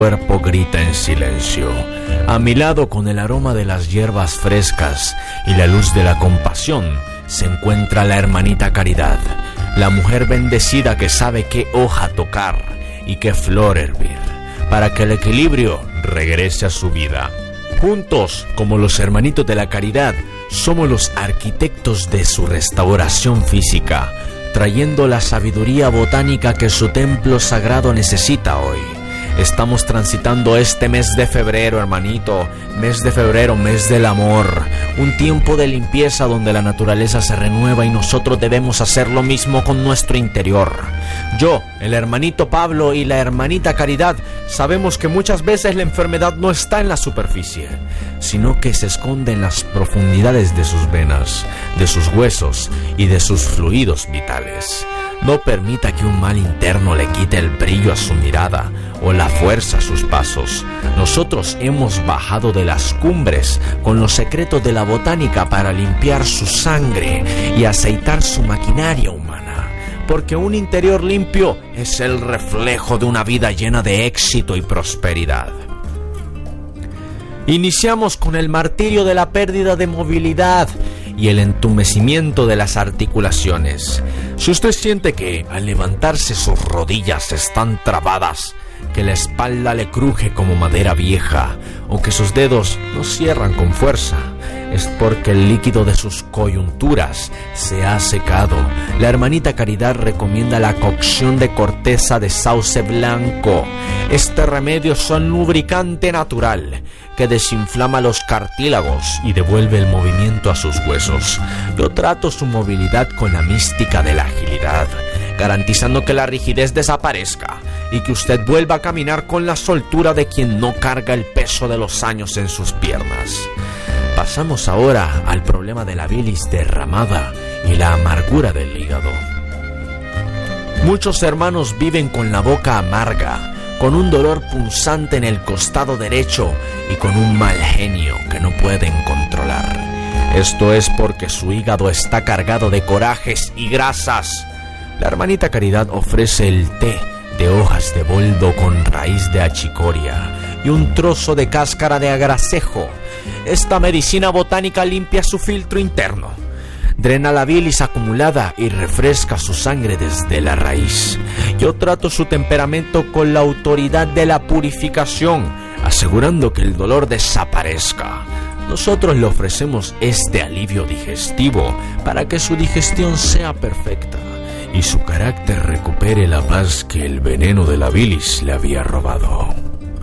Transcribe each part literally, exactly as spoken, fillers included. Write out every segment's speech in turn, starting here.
cuerpo grita en silencio. A mi lado, con el aroma de las hierbas frescas y la luz de la compasión, se encuentra la hermanita Caridad, la mujer bendecida que sabe qué hoja tocar y qué flor hervir, para que el equilibrio regrese a su vida. Juntos, como los hermanitos de la Caridad, somos los arquitectos de su restauración física, trayendo la sabiduría botánica que su templo sagrado necesita hoy. Estamos transitando este mes de febrero, hermanito, mes de febrero, mes del amor, un tiempo de limpieza donde la naturaleza se renueva y nosotros debemos hacer lo mismo con nuestro interior. Yo, el hermanito Pablo y la hermanita Caridad sabemos que muchas veces la enfermedad no está en la superficie, sino que se esconde en las profundidades de sus venas, de sus huesos y de sus fluidos vitales. No permita que un mal interno le quite el brillo a su mirada o la fuerza a sus pasos. Nosotros hemos bajado de las cumbres con los secretos de la botánica para limpiar su sangre y aceitar su maquinaria humana. Porque un interior limpio es el reflejo de una vida llena de éxito y prosperidad. Iniciamos con el martirio de la pérdida de movilidad y el entumecimiento de las articulaciones. Si usted siente que al levantarse sus rodillas están trabadas, que la espalda le cruje como madera vieja o que sus dedos no cierran con fuerza, es porque el líquido de sus coyunturas se ha secado. La hermanita Caridad recomienda la cocción de corteza de sauce blanco. Este remedio es un lubricante natural que desinflama los cartílagos y devuelve el movimiento a sus huesos. Yo trato su movilidad con la mística de la agilidad, garantizando que la rigidez desaparezca y que usted vuelva a caminar con la soltura de quien no carga el peso de los años en sus piernas. Pasamos ahora al problema de la bilis derramada y la amargura del hígado. Muchos hermanos viven con la boca amarga, con un dolor punzante en el costado derecho y con un mal genio que no pueden controlar. Esto es porque su hígado está cargado de corajes y grasas. La hermanita Caridad ofrece el té de hojas de boldo con raíz de achicoria y un trozo de cáscara de agracejo. Esta medicina botánica limpia su filtro interno, drena la bilis acumulada y refresca su sangre desde la raíz. Yo trato su temperamento con la autoridad de la purificación, asegurando que el dolor desaparezca. Nosotros le ofrecemos este alivio digestivo para que su digestión sea perfecta y su carácter recupere la paz que el veneno de la bilis le había robado.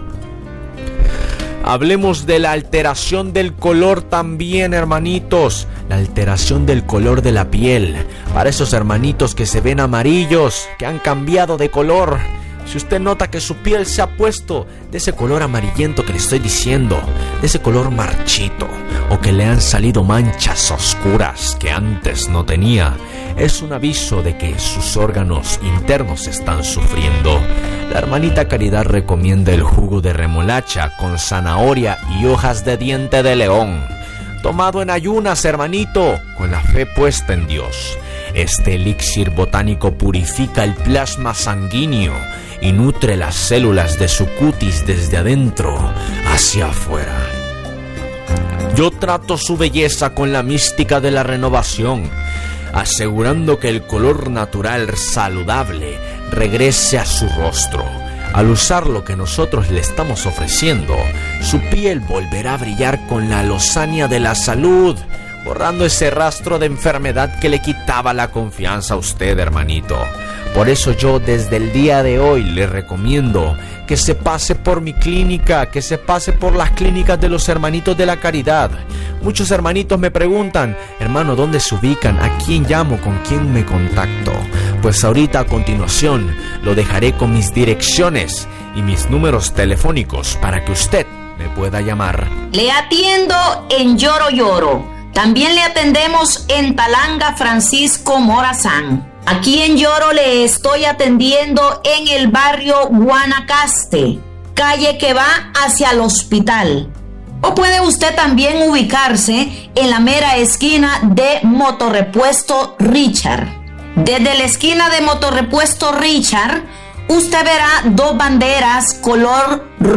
Hablemos de la alteración del color también, hermanitos. La alteración del color de la piel. Para esos hermanitos que se ven amarillos, que han cambiado de color. Si usted nota que su piel se ha puesto de ese color amarillento que le estoy diciendo, de ese color marchito, o que le han salido manchas oscuras que antes no tenía, es un aviso de que sus órganos internos están sufriendo. La hermanita Caridad recomienda el jugo de remolacha con zanahoria y hojas de diente de león, tomado en ayunas, hermanito, con la fe puesta en Dios. Este elixir botánico purifica el plasma sanguíneo y nutre las células de su cutis desde adentro hacia afuera. Yo trato su belleza con la mística de la renovación, asegurando que el color natural saludable regrese a su rostro. Al usar lo que nosotros le estamos ofreciendo, su piel volverá a brillar con la lozanía de la salud, borrando ese rastro de enfermedad que le quitaba la confianza a usted, hermanito. Por eso yo desde el día de hoy le recomiendo que se pase por mi clínica, que se pase por las clínicas de los hermanitos de la Caridad. Muchos hermanitos me preguntan, hermano, ¿dónde se ubican? ¿A quién llamo? ¿Con quién me contacto? Pues ahorita a continuación lo dejaré con mis direcciones y mis números telefónicos para que usted me pueda llamar. Le atiendo en Lloro Lloro. También le atendemos en Talanga Francisco Morazán. Aquí en Lloro le estoy atendiendo en el barrio Guanacaste, calle que va hacia el hospital. O puede usted también ubicarse en la mera esquina de Motorrepuesto Richard. Desde la esquina de Motorrepuesto Richard, usted verá dos banderas color